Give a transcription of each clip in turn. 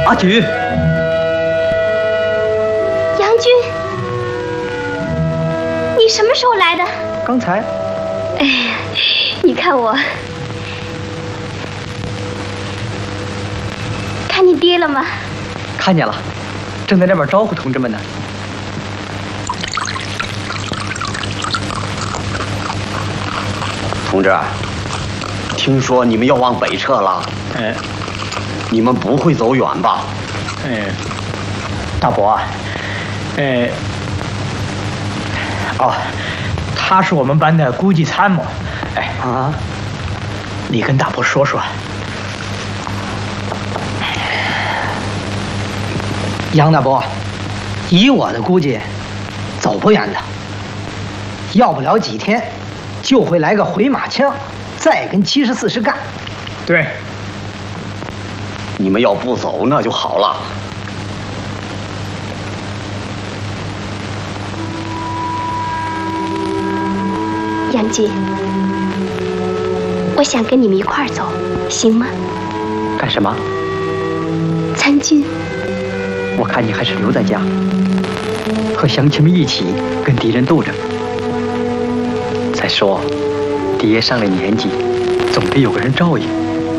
阿菊， 杨军，你什么时候来的？ 刚才。 哎呀，你看我，看你爹了吗？ 看见了，正在那边招呼同志们呢。 同志，听说你们要往北撤了？ 哎， 你们不会走远吧？ 哎，大伯，他是我们班的估计参谋。哎啊，你跟大伯说说。 杨大伯，以我的估计，走不远的，要不了几天，就会来个回马枪，再跟74师干。 对， 你们要不走那就好了。 杨金，我想跟你们一块儿走，行吗？ 干什么？ 参军。 我看你还是留在家，和乡亲们一起跟敌人斗着。再说，爹上了年纪，总得有个人照应。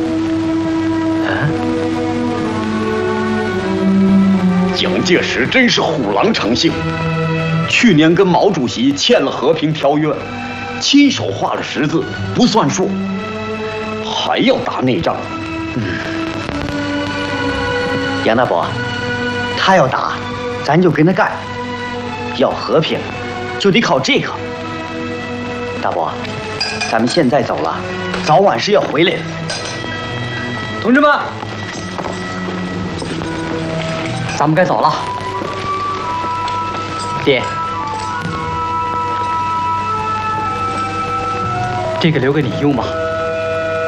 蒋介石真是虎狼成性，去年跟毛主席签了和平条约，亲手画了十字，不算数，还要打内仗。 杨大伯，他要打，咱就跟他干；要和平，就得靠这个。大伯，咱们现在走了，早晚是要回来的。同志们，咱们该走了。爹，这个留给你用吧。